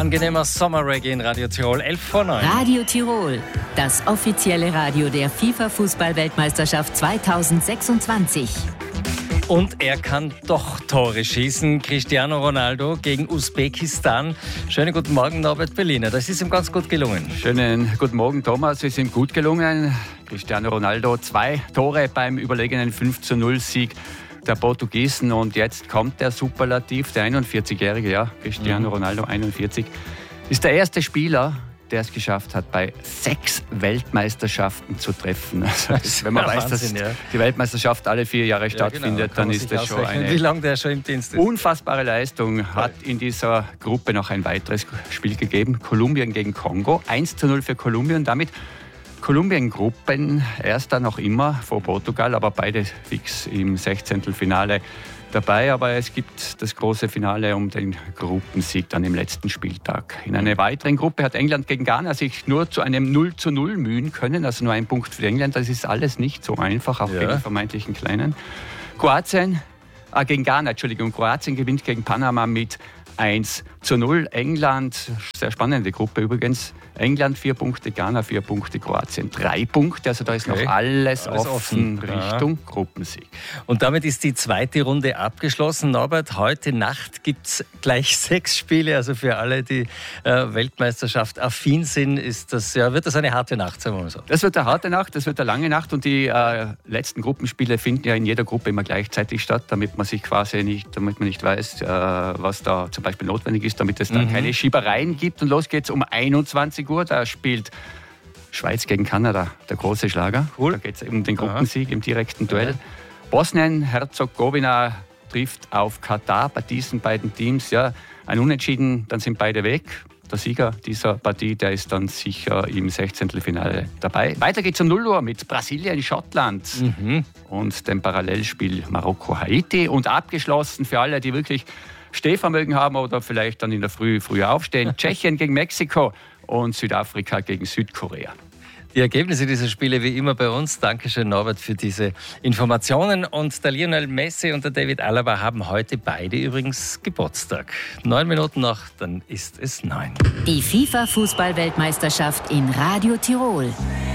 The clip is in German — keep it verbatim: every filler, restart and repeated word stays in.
Angenehmer Sommerreggae in Radio Tirol, elf vor neun. Radio Tirol, das offizielle Radio der FIFA-Fußball-Weltmeisterschaft zweitausendsechsundzwanzig. Und er kann doch Tore schießen. Cristiano Ronaldo gegen Usbekistan. Schönen guten Morgen, Norbert Berliner. Das ist ihm ganz gut gelungen. Schönen guten Morgen, Thomas. Es ist ihm gut gelungen. Cristiano Ronaldo, zwei Tore beim überlegenen fünf zu null Sieg der Portugiesen. Und jetzt kommt der Superlativ, der einundvierzigjährige, ja, Cristiano mhm. Ronaldo, einundvierzig, ist der erste Spieler, der es geschafft hat, bei sechs Weltmeisterschaften zu treffen. Also das, wenn man ja, weiß, Wahnsinn, dass ja. die Weltmeisterschaft alle vier Jahre stattfindet, ja, genau, dann, dann ist das schon eine wie lange der schon im Dienst ist. Unfassbare Leistung. Hat in dieser Gruppe noch ein weiteres Spiel gegeben, Kolumbien gegen Kongo, eins zu null für Kolumbien. Damit Kolumbien-Gruppen erster noch immer vor Portugal, aber beide fix im Sechzehntelfinale dabei, aber es gibt das große Finale um den Gruppensieg dann im letzten Spieltag. In einer weiteren Gruppe hat England gegen Ghana sich nur zu einem null zu null mühen können, also nur ein Punkt für England. Das ist alles nicht so einfach, auch ja. gegen vermeintlichen Kleinen. Kroatien, äh, gegen Ghana, Entschuldigung, Kroatien gewinnt gegen Panama mit eins zu null. England, sehr spannende Gruppe übrigens. England vier Punkte, Ghana vier Punkte, Kroatien drei Punkte. Also da ist okay. noch alles, alles offen, offen Richtung ja. Gruppensieg. Und damit ist die zweite Runde abgeschlossen. Norbert, heute Nacht gibt es gleich sechs Spiele. Also für alle, die äh, Weltmeisterschaft affin sind, ist das, ja, wird das eine harte Nacht, sagen wir mal so. Das wird eine harte Nacht, das wird eine lange Nacht. Und die äh, letzten Gruppenspiele finden ja in jeder Gruppe immer gleichzeitig statt, damit man sich quasi nicht, damit man nicht weiß, äh, was da zum Beispiel notwendig ist, damit es dann mhm. keine Schiebereien gibt. Und los geht's um einundzwanzig Uhr. Da spielt Schweiz gegen Kanada, der große Schlager. Cool. Da geht es um den Gruppensieg Aha. im direkten Duell. Ja. Bosnien-Herzegowina trifft auf Katar. Bei diesen beiden Teams ja ein Unentschieden, dann sind beide weg. Der Sieger dieser Partie, der ist dann sicher im Sechzehntelfinale dabei. Weiter geht's um null Uhr mit Brasilien-Schottland mhm. und dem Parallelspiel Marokko-Haiti. Und abgeschlossen für alle, die wirklich Stehvermögen haben oder vielleicht dann in der Früh früher aufstehen. Tschechien gegen Mexiko und Südafrika gegen Südkorea. Die Ergebnisse dieser Spiele wie immer bei uns. Dankeschön, Norbert, für diese Informationen. Und der Lionel Messi und der David Alaba haben heute beide übrigens Geburtstag. Neun Minuten noch, dann ist es neun. Die FIFA-Fußball-Weltmeisterschaft in Radio Tirol.